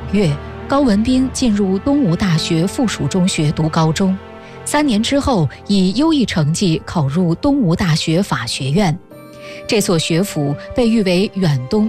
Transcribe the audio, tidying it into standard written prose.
月，高文彬进入东吴大学附属中学读高中，3年之后以优异成绩考入东吴大学法学院。这所学府被誉为远东